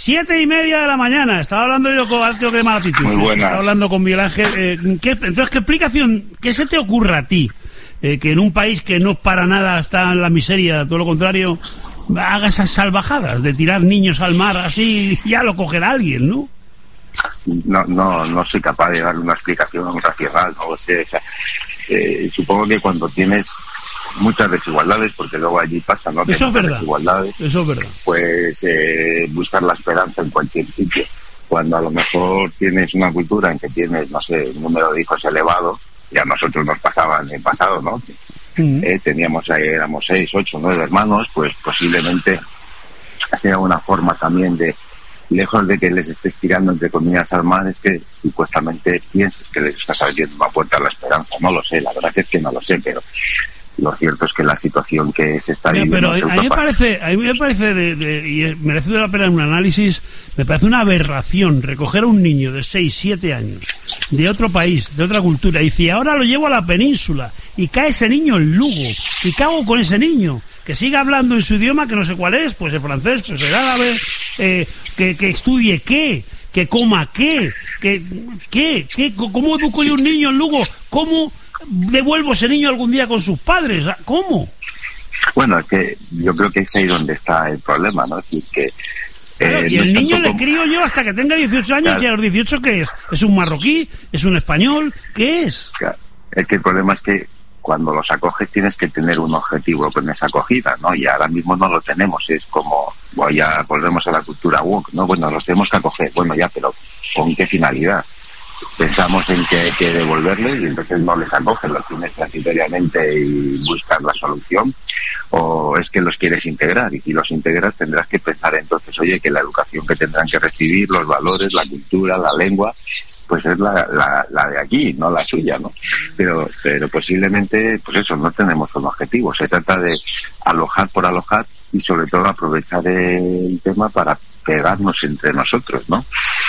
7:30 de la mañana. Estaba hablando yo con Arturo de Malatitus. Muy buena. Estaba hablando con Miguel Ángel. Entonces, ¿qué explicación, qué se te ocurre a ti? Que en un país que no para nada está en la miseria, todo lo contrario, haga esas salvajadas de tirar niños al mar así, ya lo cogerá alguien, ¿no? No soy capaz de darle una explicación racional, no lo sé. O sea, supongo que cuando tienes muchas desigualdades, porque luego allí pasa, ¿no? Eso es verdad. Desigualdades, eso es verdad. Pues buscar la esperanza en cualquier sitio. Cuando a lo mejor tienes una cultura en que tienes, no sé, un número de hijos elevado, ya a nosotros nos pasaba en el pasado, ¿no? Teníamos ahí, éramos 6, 8, 9 hermanos, pues posiblemente sea una forma también de, lejos de que les estés tirando entre comillas al mar, es que supuestamente pienses que les estás abriendo una puerta a la esperanza. No lo sé, la verdad es que no lo sé, pero lo cierto es que la situación que se está viviendo... Pero a mí me parece, y merece la pena un análisis, me parece una aberración recoger a un niño de 6, 7 años, de otro país, de otra cultura, y si ahora lo llevo a la península, y cae ese niño en Lugo, y ¿qué hago con ese niño? Que siga hablando en su idioma, que no sé cuál es, pues el francés, pues el árabe, que estudie qué, que coma qué, ¿cómo educo yo a un niño en Lugo? ¿Cómo devuelvo ese niño algún día con sus padres? ¿Cómo? Bueno, es que yo creo que es ahí donde está el problema, ¿no? Es decir, que... Claro, y el niño le crío yo hasta que tenga 18 años, claro. Y a los 18, ¿qué es? ¿Es un marroquí? ¿Es un español? ¿Qué es? Claro. Es que el problema es que cuando los acoges tienes que tener un objetivo con esa acogida, ¿no? Y ahora mismo no lo tenemos, es como, bueno, ya volvemos a la cultura woke, ¿no? Bueno, los tenemos que acoger, bueno, ya, pero ¿con qué finalidad? Pensamos en que hay que devolverles y entonces no les acogen, los tienes transitoriamente y buscas la solución, o es que los quieres integrar, y si los integras tendrás que pensar entonces, oye, que la educación que tendrán que recibir, los valores, la cultura, la lengua, pues es la de aquí, no la suya, ¿no? Pero posiblemente, pues eso, no tenemos un objetivo, se trata de alojar por alojar y sobre todo aprovechar el tema para pegarnos entre nosotros, ¿no?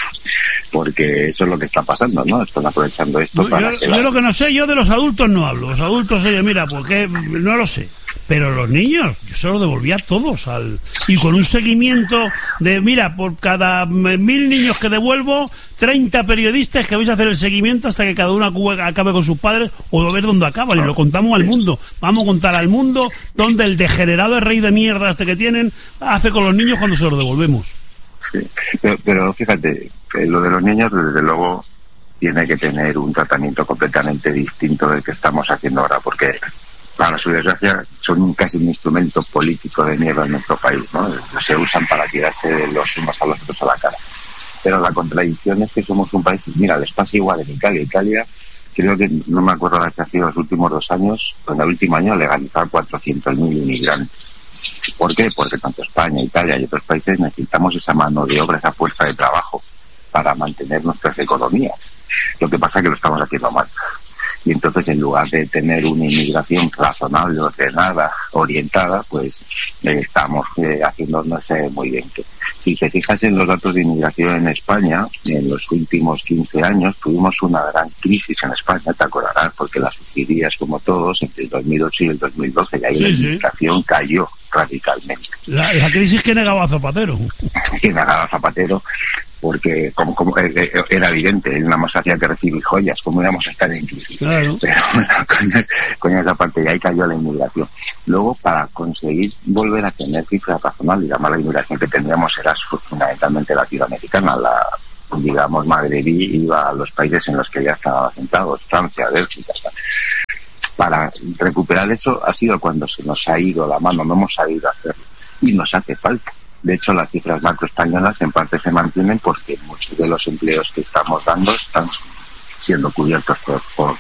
Porque eso es lo que está pasando, ¿no? Están aprovechando esto para... Yo lo que no sé, yo de los adultos no hablo. Los adultos, oye, mira, porque no lo sé. Pero los niños, yo se los devolvía a todos y con un seguimiento de, mira, por cada 1000 niños que devuelvo, 30 periodistas que vais a hacer el seguimiento hasta que cada uno acabe con sus padres o a ver dónde acaban, y lo contamos al mundo. Vamos a contar al mundo donde el degenerado rey de mierda este que tienen hace con los niños cuando se los devolvemos. Sí, pero fíjate, lo de los niños desde luego tiene que tener un tratamiento completamente distinto del que estamos haciendo ahora, porque para su desgracia son casi un instrumento político de mierda en nuestro país, ¿no? Se usan para tirarse los unos a los otros a la cara. Pero la contradicción es que somos un país, mira, les pasa igual en Italia. Italia, creo que, no me acuerdo la que ha sido los últimos 2 años, en el último año legalizar 400.000 inmigrantes. ¿Por qué? Porque tanto España, Italia y otros países necesitamos esa mano de obra, esa fuerza de trabajo para mantener nuestras economías. Lo que pasa es que lo estamos haciendo mal. Y entonces, en lugar de tener una inmigración razonable, ordenada, orientada, pues estamos haciendo no sé muy bien qué. Si te fijas en los datos de inmigración en España, en los últimos 15 años tuvimos una gran crisis en España, te acordarás, porque las sucedías como todos entre el 2008 y el 2012, y ahí la inmigración cayó radicalmente. La crisis que negaba Zapatero. Que negaba Zapatero, porque como era evidente, él nada más hacía que recibir joyas, ¿cómo íbamos a estar en crisis? Claro. Pero bueno, con esa parte, y ahí cayó la inmigración. Luego, para conseguir volver a tener cifras razonables, la mala inmigración que teníamos era fundamentalmente latinoamericana, digamos, magrebí iba a los países en los que ya estaban asentados, Francia, Bélgica, para recuperar eso ha sido cuando se nos ha ido la mano, no hemos sabido hacerlo, y nos hace falta. De hecho, las cifras macroespañolas en parte se mantienen porque muchos de los empleos que estamos dando están siendo cubiertos por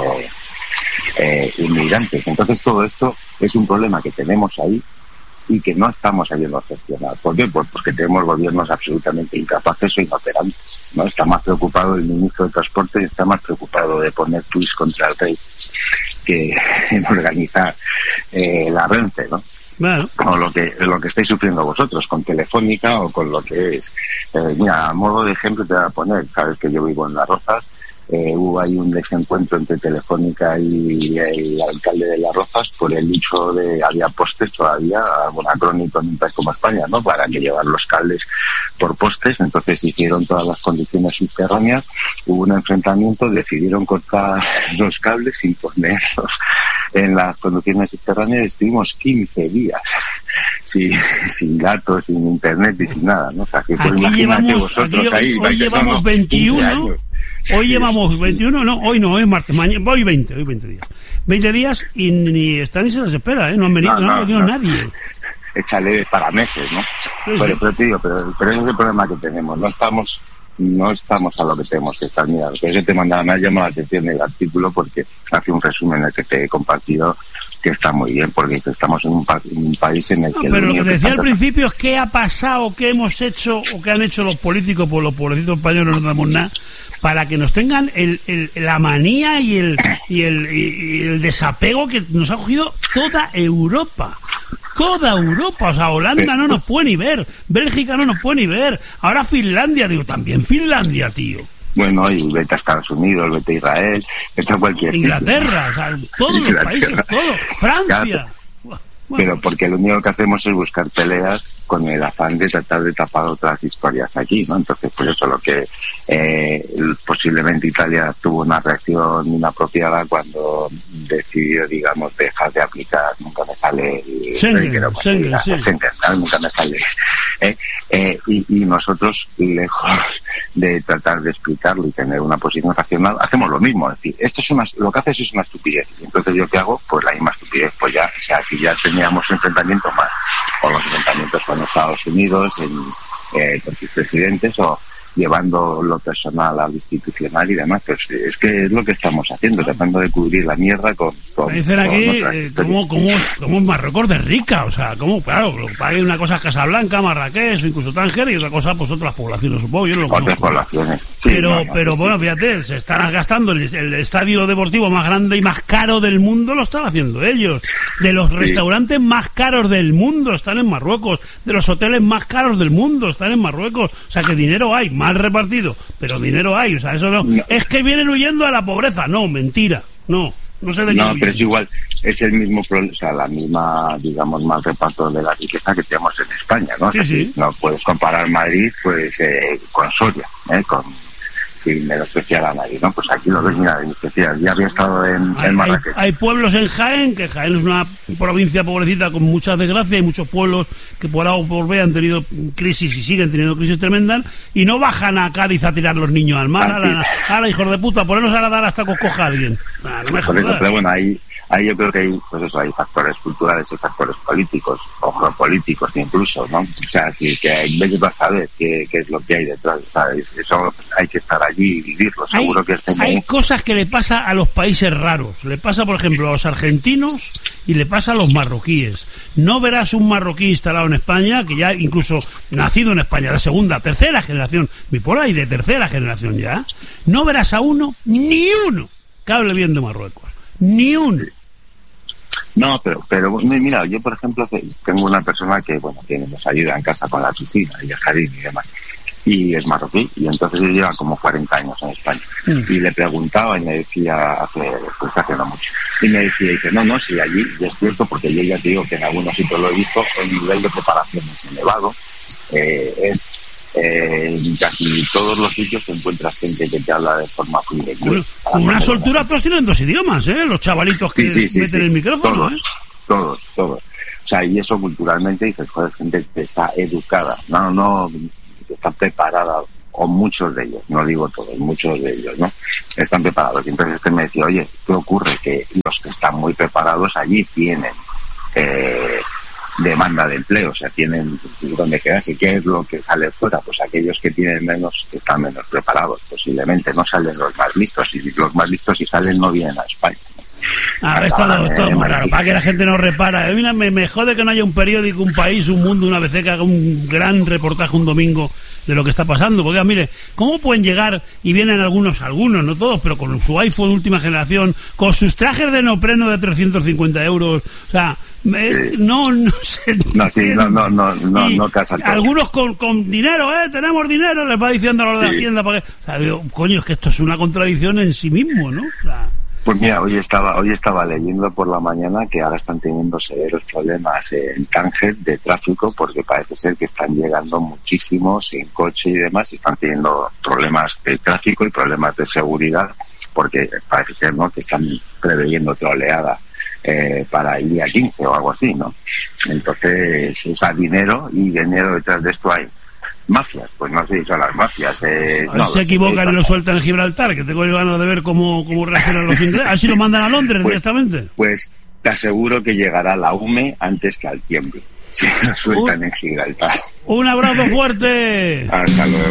inmigrantes. Entonces, todo esto es un problema que tenemos ahí y que no estamos sabiendo gestionar. ¿Por qué? Pues porque tenemos gobiernos absolutamente incapaces o inoperantes, ¿no? Está más preocupado el ministro de Transporte, está más preocupado de poner tuits contra el rey que en organizar la Renfe, ¿no? Bueno. O lo que estáis sufriendo vosotros con Telefónica o con lo que es. Mira, a modo de ejemplo te voy a poner, sabes que yo vivo en Las Rozas, hubo ahí un desencuentro entre Telefónica y el alcalde de Las Rozas por el hecho de, había postes todavía, anacrónico en un país como España, ¿no? Para que llevar los cables por postes, entonces hicieron todas las condiciones subterráneas, hubo un enfrentamiento, decidieron cortar los cables sin ponerlos en las conducciones subterráneas, estuvimos 15 días sin datos, sin internet y sin nada, ¿no? O sea, que pues imagínate vosotros ahí, hoy llevamos 21. Hoy llevamos 21, no, hoy no, hoy es martes, hoy 20 días. 20 días y ni están ni se les espera, ¿eh? No han venido, no ha venido nadie. Échale para meses, ¿no? Sí, pero te digo, pero ese es el problema que tenemos, no estamos a lo que tenemos que estar. Mira, que ese tema nada más llama la atención del artículo porque hace un resumen en el que te he compartido que está muy bien, porque estamos en un país en el que... Pero lo que te decía al principio es qué ha pasado, qué hemos hecho o qué han hecho los políticos, pues los pobrecitos españoles no tenemos nada, para que nos tengan la manía y el desapego que nos ha cogido toda Europa. Toda Europa, o sea, Holanda no nos puede ni ver, Bélgica no nos puede ni ver, ahora Finlandia, digo, también Finlandia, tío. Bueno, y vete a Estados Unidos, vete a Israel, vete a cualquier Inglaterra, o sea, todos los países, todo, Francia. Claro. Pero porque lo único que hacemos es buscar peleas con el afán de tratar de tapar otras historias aquí, ¿no? Entonces, pues eso, lo que posiblemente Italia tuvo una reacción inapropiada cuando decidió, digamos, dejar de aplicar, nunca me sale Schengen, nunca me sale. Y nosotros, lejos de tratar de explicarlo y tener una posición racional, hacemos lo mismo, es decir, lo que haces es una estupidez. Entonces, ¿yo qué hago? Pues la misma estupidez, pues ya, o sea, aquí ya teníamos enfrentamientos más, o los enfrentamientos con Estados Unidos, con sus presidentes, o llevando lo personal al institucional y demás, pues es que es lo que estamos haciendo, tratando de cubrir la mierda con me dicen aquí cómo es Marruecos de rica, o sea, claro, hay una cosa es Casablanca, Marrakech o incluso Tánger y otra cosa pues otras poblaciones, supongo, yo no lo conozco. Otras poblaciones, sí, pero bueno, fíjate, se están gastando el estadio deportivo más grande y más caro del mundo, lo están haciendo ellos, de los restaurantes más caros del mundo están en Marruecos, de los hoteles más caros del mundo están en Marruecos, o sea que dinero hay, mal repartido, pero dinero hay, o sea, eso no. Es que vienen huyendo a la pobreza, no, mentira, no sé de qué. No, pero es igual, es el mismo problema, o sea, la misma, digamos, mal reparto de la riqueza que tenemos en España, ¿no? Sí, o sea, sí. No puedes comparar Madrid, pues, con Soria, sin menospreciar a nadie, ¿no? Pues aquí lo ves, mira, ya había estado en Marrakech. Hay pueblos en Jaén, que Jaén es una provincia pobrecita con muchas desgracias, hay muchos pueblos que por A o por B han tenido crisis y siguen teniendo crisis tremendas, y no bajan a Cádiz a tirar los niños al mar, a la hijos de puta, ponernos a dar hasta que os coja alguien. No me jodas. Pero bueno, ahí yo creo que hay, pues eso, hay factores culturales y factores políticos, o geopolíticos incluso, ¿no? O sea, que en vez de saber qué es lo que hay detrás, ¿sabes? Eso hay que estar allí y vivirlo, seguro que hay cosas que le pasa a los países raros, le pasa por ejemplo a los argentinos y le pasa a los marroquíes. No verás un marroquí instalado en España, que ya incluso nacido en España, de segunda, tercera generación, y por ahí de tercera generación ya, no verás a ni uno que hable bien de Marruecos, ni uno. No, pero mira, yo por ejemplo tengo una persona que, bueno, que nos ayuda en casa con la piscina y el jardín y demás, y es marroquí, y entonces él lleva como 40 años en España, y le preguntaba y me decía, hace no mucho, y me decía, no, si allí, y es cierto, porque yo ya te digo que en algunos sitios lo he visto, el nivel de preparación es elevado, en casi todos los sitios te encuentras gente que te habla de forma fluida. Con una soltura todos tienen 2 idiomas, los chavalitos que meten el micrófono. Todos. O sea, y eso culturalmente dices, joder, gente que está educada, no que está preparada, o muchos de ellos, no digo todos, muchos de ellos, ¿no? Están preparados. Y entonces me decía, oye, ¿qué ocurre? Que los que están muy preparados allí tienen demanda de empleo, o sea, tienen donde quedarse. ¿Qué es lo que sale fuera? Pues aquellos que tienen menos, que están menos preparados, posiblemente. No salen los más listos, y los más listos si salen no vienen a España. Es todo muy raro, para que la gente no repara. Mira, me jode que no haya un periódico, un país, un mundo, una ABC que haga un gran reportaje un domingo de lo que está pasando, porque mire, ¿cómo pueden llegar y vienen algunos, no todos, pero con su iPhone última generación, con sus trajes de neopreno de 350 euros, o sea, No sé. No, sí, no casa todo. Algunos con dinero, tenemos dinero, les va diciendo a los de Hacienda. Para que, o sea, digo, coño, es que esto es una contradicción en sí mismo, ¿no? O sea, pues mira, hoy estaba leyendo por la mañana que ahora están teniendo severos problemas en Tánger de tráfico, porque parece ser que están llegando muchísimos en coche y demás, y están teniendo problemas de tráfico y problemas de seguridad, porque parece ser, ¿no?, que están preveyendo otra oleada para el día 15 o algo así, ¿no? Entonces, dinero detrás de esto hay. Mafias, pues no sé si son las mafias. Se equivocan y lo sueltan en Gibraltar, que tengo ganas de ver cómo reaccionan los ingleses. Así lo mandan a Londres directamente. Pues te aseguro que llegará la UME antes que al tiempo. Si lo sueltan en Gibraltar. Un abrazo fuerte. Hasta luego.